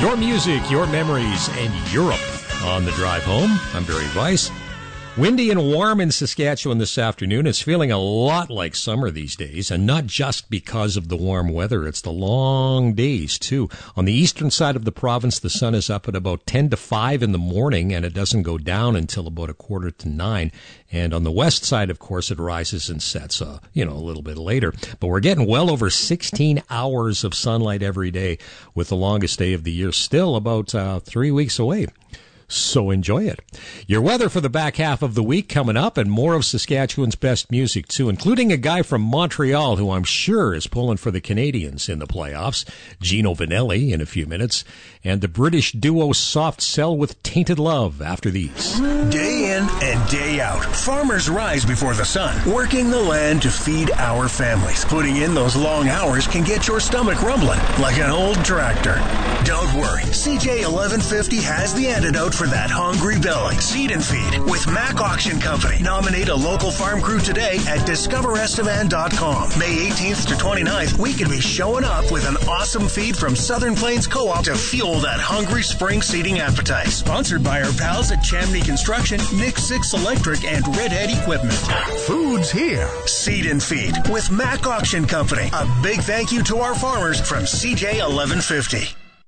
Your music, your memories, and Europe on the drive home. I'm Barry Weiss. Windy and warm in Saskatchewan this afternoon. It's feeling a lot like summer these days, and not just because of the warm weather. It's the long days, too. On the eastern side of the province, the sun is up at about 10 to 5 in the morning, and it doesn't go down until about 8:45. And on the west side, of course, it rises and sets, a little bit later. But we're getting well over 16 hours of sunlight every day, with the longest day of the year still about 3 weeks away. So enjoy it. Your weather for the back half of the week coming up, and more of Saskatchewan's best music, too, including a guy from Montreal who I'm sure is pulling for the Canadiens in the playoffs, Gino Vanelli, in a few minutes, and the British duo Soft Cell with Tainted Love after these. Day in and day out, farmers rise before the sun, working the land to feed our families. Putting in those long hours can get your stomach rumbling like an old tractor. Don't worry, CJ 1150 has the antidote for that hungry belly. Seed and Feed with Mac Auction Company. Nominate a local farm crew today at discoverestevan.com. May 18th to 29th, we could be showing up with an awesome feed from Southern Plains Co-op to fuel that hungry spring seeding appetite. Sponsored by our pals at Chamney Construction, Nick Six Electric, and Redhead Equipment. Food's here. Seed and Feed with Mac Auction Company. A big thank you to our farmers from CJ 1150.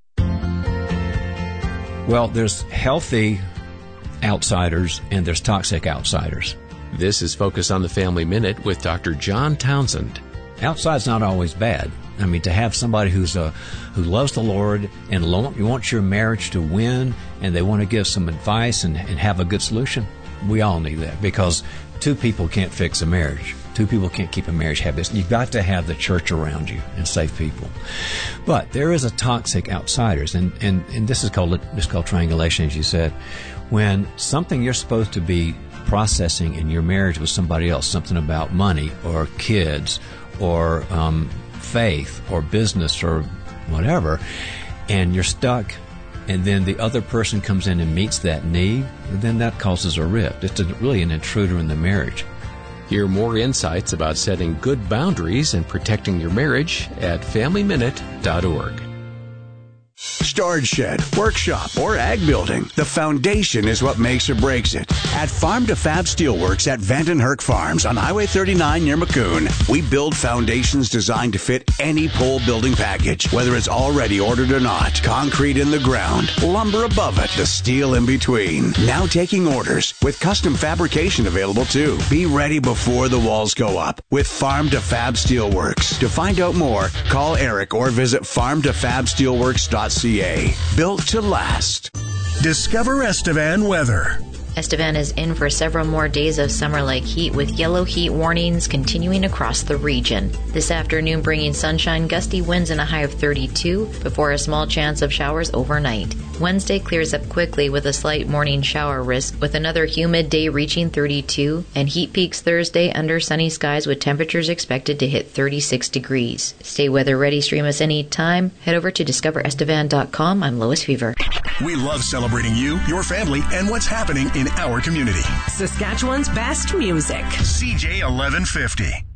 Well, there's healthy outsiders and there's toxic outsiders. This is Focus on the Family Minute with Dr. John Townsend. Outside's not always bad. I mean, to have somebody who loves the Lord and wants your marriage to win, and they want to give some advice and have a good solution, we all need that, because two people can't fix a marriage. Two people can't keep a marriage happy. You've got to have the church around you and safe people. But there is a toxic outsiders, and this is called triangulation, as you said. When something you're supposed to be processing in your marriage with somebody else, something about money or kids or faith or business or whatever, and you're stuck, and then the other person comes in and meets that need, then that causes a rift. It's really an intruder in the marriage. Hear more insights about setting good boundaries and protecting your marriage at FamilyMinute.org. Storage shed, workshop, or ag building. The foundation is what makes or breaks it. At Farm to Fab Steelworks at Vandenherk Farms on Highway 39 near Maccoon, we build foundations designed to fit any pole building package, whether it's already ordered or not. Concrete in the ground, lumber above it, the steel in between. Now taking orders with custom fabrication available too. Be ready before the walls go up with Farm to Fab Steelworks. To find out more, call Eric or visit farmtofabsteelworks.ca. Built to last. Discover Estevan weather. Estevan is in for several more days of summer-like heat, with yellow heat warnings continuing across the region. This afternoon bringing sunshine, gusty winds, and a high of 32 before a small chance of showers overnight. Wednesday clears up quickly with a slight morning shower risk, with another humid day reaching 32, and heat peaks Thursday under sunny skies with temperatures expected to hit 36 degrees. Stay weather ready, stream us anytime. Head over to discoverestevan.com. I'm Lois Fever. We love celebrating you, your family, and what's happening in our community. Saskatchewan's best music. CJ 1150.